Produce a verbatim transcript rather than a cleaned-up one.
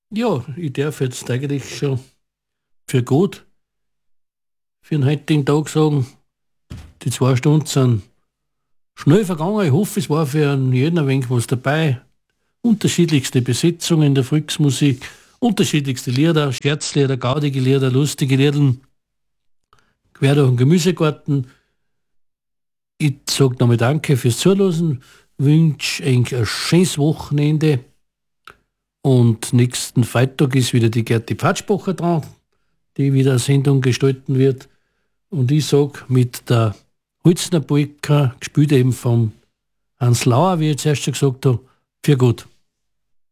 Ja, ich darf jetzt eigentlich schon für gut für den heutigen Tag sagen, die zwei Stunden sind schnell vergangen. Ich hoffe, es war für jeden ein wenig was dabei. Unterschiedlichste Besetzungen in der Volksmusik, unterschiedlichste Lieder, Scherzlieder, gaudige Lieder, lustige Lieder, quer durch den Gemüsegarten. Ich sage nochmal Danke fürs Zuhören, wünsche eigentlich ein schönes Wochenende und nächsten Freitag ist wieder die Gerti Pfatschbacher dran, die wieder eine Sendung gestalten wird. Und ich sage mit der Holzner Polka, gespielt eben vom Hans Lauer, wie ich zuerst schon gesagt habe, für gut.